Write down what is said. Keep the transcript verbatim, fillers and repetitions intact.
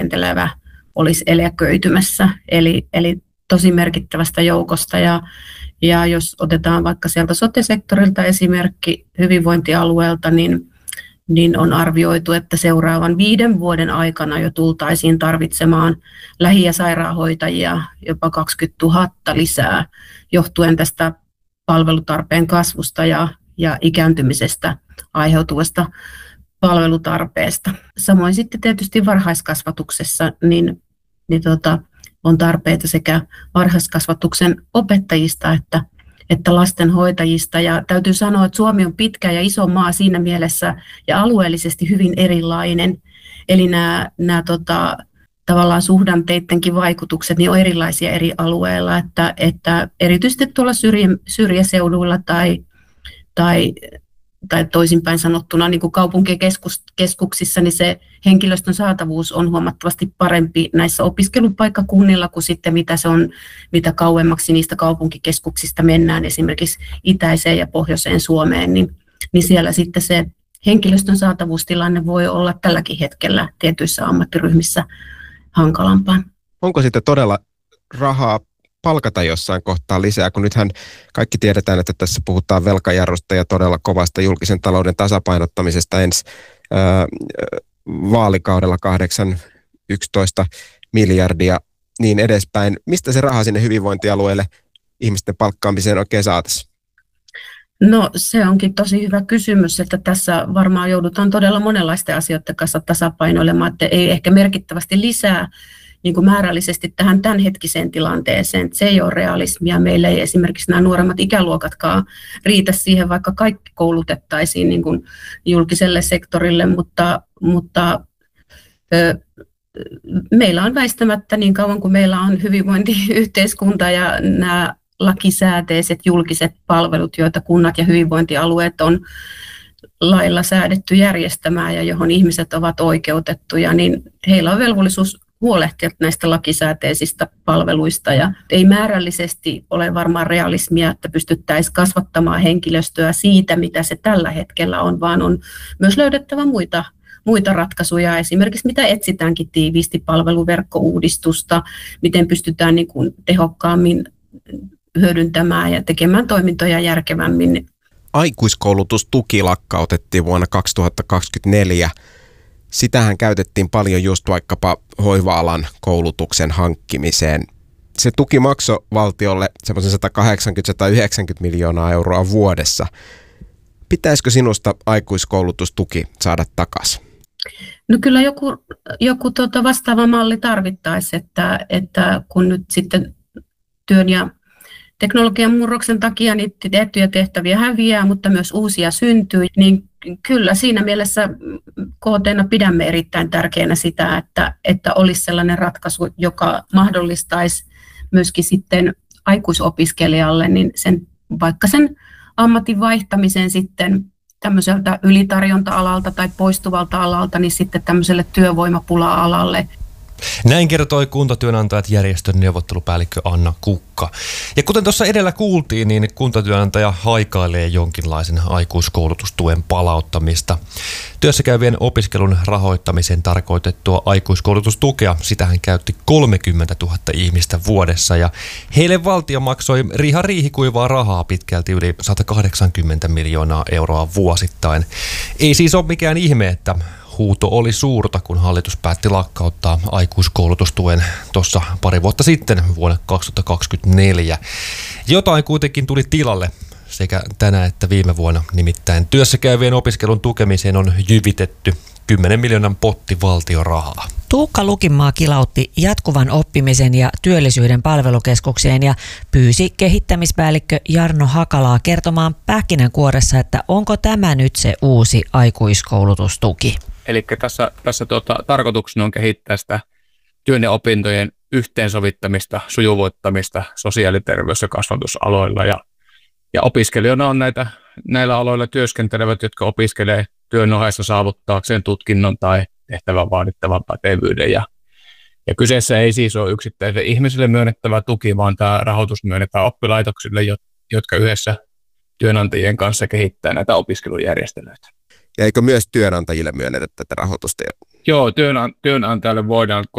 työskentelevä olisi eläköitymässä, eli, eli tosi merkittävästä joukosta. Ja, ja jos otetaan vaikka sieltä sote-sektorilta esimerkki hyvinvointialueelta, niin niin on arvioitu, että seuraavan viiden vuoden aikana jo tultaisiin tarvitsemaan lähi- ja sairaanhoitajia jopa kaksikymmentätuhatta lisää, johtuen tästä palvelutarpeen kasvusta ja, ja ikääntymisestä aiheutuvasta palvelutarpeesta. Samoin sitten tietysti varhaiskasvatuksessa niin, niin tota, on tarpeita sekä varhaiskasvatuksen opettajista että että lastenhoitajista. Ja täytyy sanoa, että Suomi on pitkä ja iso maa siinä mielessä ja alueellisesti hyvin erilainen. Eli nämä, nämä tota, tavallaan suhdanteidenkin vaikutukset niin on erilaisia eri alueilla, että, että erityisesti tuolla syrjä, syrjäseuduilla tai, tai, tai toisinpäin sanottuna niin kuin kaupunkikeskuksissa, niin se henkilöstön saatavuus on huomattavasti parempi näissä opiskelupaikkakunnilla kuin sitten mitä se on, mitä kauemmaksi niistä kaupunkikeskuksista mennään, esimerkiksi itäiseen ja pohjoiseen Suomeen, niin, niin siellä sitten se henkilöstön saatavuustilanne voi olla tälläkin hetkellä tietyissä ammattiryhmissä hankalampaa. Onko sitten todella rahaa palkata jossain kohtaa lisää, kun nythän kaikki tiedetään, että tässä puhutaan velkajarrusta ja todella kovasta julkisen talouden tasapainottamisesta ensi äh, vaalikaudella kahdeksan yksitoista miljardia niin edespäin. Mistä se raha sinne hyvinvointialueelle ihmisten palkkaamiseen oikein saataisiin? No se onkin tosi hyvä kysymys, että tässä varmaan joudutaan todella monenlaisten asioiden kanssa tasapainoilemaan, että ei ehkä merkittävästi lisää niin kuin määrällisesti tähän tämänhetkiseen tilanteeseen. Se ei ole realismia. Meillä ei esimerkiksi nämä nuoremmat ikäluokatkaan riitä siihen, vaikka kaikki koulutettaisiin niin kuin julkiselle sektorille, mutta, mutta ö, meillä on väistämättä niin kauan kuin meillä on hyvinvointiyhteiskunta ja nämä lakisääteiset julkiset palvelut, joita kunnat ja hyvinvointialueet on lailla säädetty järjestämään ja johon ihmiset ovat oikeutettuja, niin heillä on velvollisuus huolehtia näistä lakisääteisistä palveluista ja ei määrällisesti ole varmaan realismia, että pystyttäisiin kasvattamaan henkilöstöä siitä, mitä se tällä hetkellä on, vaan on myös löydettävä muita, muita ratkaisuja, esimerkiksi mitä etsitäänkin tiiviisti palveluverkkouudistusta, miten pystytään niin kuin tehokkaammin hyödyntämään ja tekemään toimintoja järkevämmin. Aikuiskoulutustuki lakkautettiin vuonna kaksituhattakaksikymmentäneljä. Sitähän käytettiin paljon just vaikkapa hoiva-alan koulutuksen hankkimiseen. Se tuki maksoi valtiolle semmoisen sata kahdeksankymmentä yhdeksänkymmentä miljoonaa euroa vuodessa. Pitäisikö sinusta aikuiskoulutustuki saada takaisin? No kyllä joku, joku tuota vastaava malli tarvittaisiin, että, että kun nyt sitten työn ja teknologian murroksen takia niitä tiettyjä tehtäviä häviää, mutta myös uusia syntyy, niin kyllä siinä mielessä K T:na pidämme erittäin tärkeänä sitä, että, että olisi sellainen ratkaisu, joka mahdollistaisi myöskin sitten aikuisopiskelijalle niin sen, vaikka sen ammatin vaihtamisen sitten tämmöiseltä ylitarjonta-alalta tai poistuvalta alalta, niin sitten tämmöiselle työvoimapula-alalle. Näin kertoi Kuntatyönantajat järjestön neuvottelupäällikkö Anna Kukka. Ja kuten tuossa edellä kuultiin, niin kuntatyönantaja haikailee jonkinlaisen aikuiskoulutustuen palauttamista. Työssäkäyvien opiskelun rahoittamiseen tarkoitettua aikuiskoulutustukea, sitähän käytti kolmekymmentätuhatta ihmistä vuodessa ja heille valtio maksoi riha riihikuivaa rahaa pitkälti yli sata kahdeksankymmentä miljoonaa euroa vuosittain. Ei siis ole mikään ihme, että huuto oli suurta, kun hallitus päätti lakkauttaa aikuiskoulutustuen tuossa pari vuotta sitten vuonna kaksituhattakaksikymmentäneljä. Jotain kuitenkin tuli tilalle sekä tänä että viime vuonna, nimittäin työssäkäyvien opiskelun tukemiseen on jyvitetty kymmenen miljoonan potti valtiorahaa. Tuukka Lukinmaa kilautti jatkuvan oppimisen ja työllisyyden palvelukeskukseen ja pyysi kehittämispäällikkö Jarno Hakalaa kertomaan pähkinänkuoressa, että onko tämä nyt se uusi aikuiskoulutustuki. Eli tässä, tässä tuota, tarkoituksena on kehittää sitä työn ja opintojen yhteensovittamista, sujuvoittamista sosiaali-, terveys- ja kasvatusaloilla. Ja, ja opiskelijoina on näitä, näillä aloilla työskentelevät, jotka opiskelee työn ohessa saavuttaakseen tutkinnon tai tehtävän vaadittavan pätevyyden. Ja, ja kyseessä ei siis ole yksittäisille ihmisille myönnettävä tuki, vaan tämä rahoitus myönnetään oppilaitoksille, jotka yhdessä työnantajien kanssa kehittää näitä opiskelujärjestelyitä. Ja eikö myös työnantajille myönnetä tätä rahoitusta? Joo, työnantajalle voidaan